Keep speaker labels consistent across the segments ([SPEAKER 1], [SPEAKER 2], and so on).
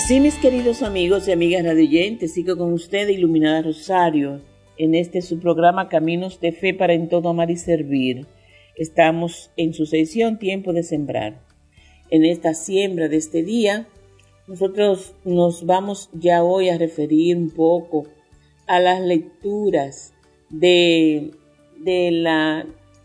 [SPEAKER 1] Sí, mis queridos amigos y amigas radioyentes, sigo con ustedes, Iluminada Rosario, en su programa Caminos de Fe para en todo amar y servir. Estamos en su sesión Tiempo de Sembrar. En esta siembra de este día, nosotros nos vamos ya hoy a referir un poco a las lecturas de la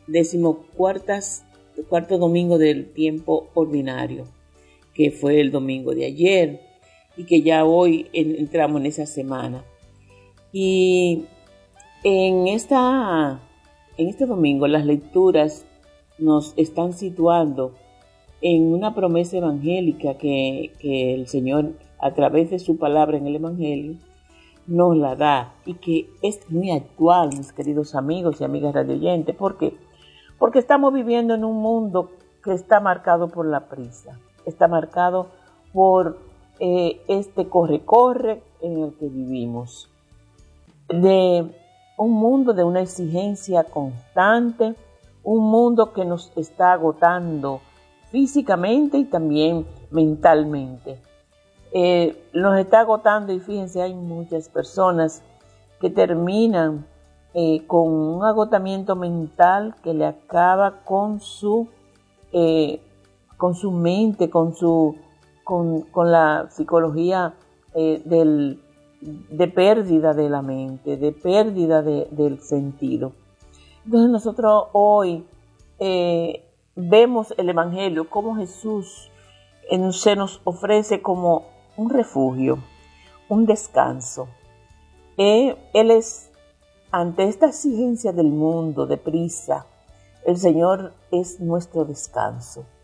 [SPEAKER 1] cuarto domingo del tiempo ordinario, que fue el domingo de ayer, y que ya hoy entramos en esa semana. Y en este domingo las lecturas nos están situando en una promesa evangélica que el Señor, a través de su palabra en el Evangelio, nos la da, y que es muy actual, mis queridos amigos y amigas radioyentes. ¿Por qué? Porque estamos viviendo en un mundo que está marcado por la prisa, está marcado por este corre-corre en el que vivimos, de un mundo de una exigencia constante, un mundo que nos está agotando físicamente y también mentalmente. Nos está agotando, y fíjense, hay muchas personas que terminan con un agotamiento mental que le acaba con su mente, con la psicología de pérdida de la mente, de pérdida del sentido. Entonces nosotros hoy vemos el Evangelio, como Jesús se nos ofrece como un refugio, un descanso. Él es, ante esta exigencia del mundo, de prisa, el Señor es nuestro descanso.